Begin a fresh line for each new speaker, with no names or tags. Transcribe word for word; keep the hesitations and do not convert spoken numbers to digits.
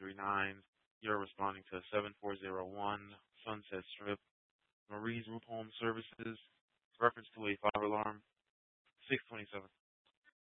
three nine. You're responding to seven four zero one Sunset Strip, Marie's Group Home Services, reference to a fire alarm, six twenty-seven.